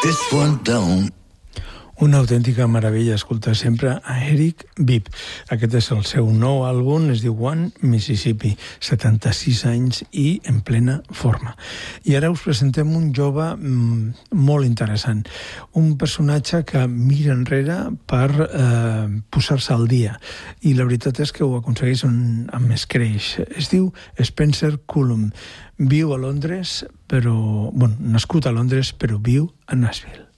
This one don't. Una autèntica meravella escoltar sempre a Eric Bibb. Aquest és el seu nou àlbum, es diu One Mississippi, 76 anys i en plena forma. I ara us presentem un jove molt interessant, un personatge que mira enrere per posar-se al dia, i la veritat és que ho aconsegueix amb escreix. Es diu Spencer Cullum, viu a Londres, nascut a Londres, però viu a Nashville.